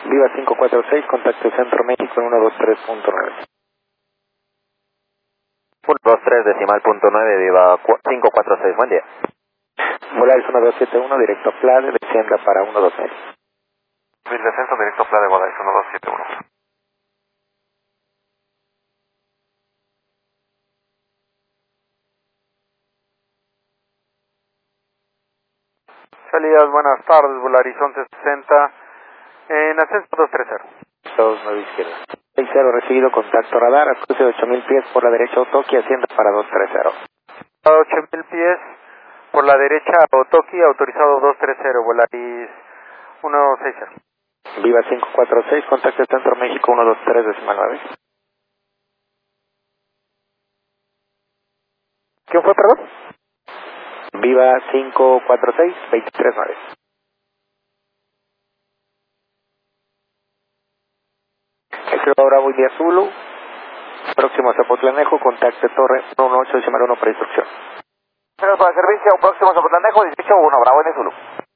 Viva 546, contacto Centro México en 123.9. 123 decimal punto 9, Viva 546, buen día. Volaris 1271, directo a Plade, descienda para 126. Bill descenso directo a Plade, Volaris 1271. Salidas, buenas tardes, Volaris 1160, en ascenso 230. 29 izquierda. 60 recibido, contacto radar, a cruce de 8000 pies por la derecha Otoki, ascienda para 230. A 8000 pies por la derecha Otoki, autorizado 230, Volaris 160. Viva 546, contacto Centro México 123 decimal 9. ¿Quién fue, perdón? Viva 546, 239. Estrella Bravo India Zulu, próximo a Zapotlanejo, contacte Torre 18 decimal 1 para instrucción. Gracias por el servicio, próximo a Zapotlanejo, 18-1, Bravo en Zulu.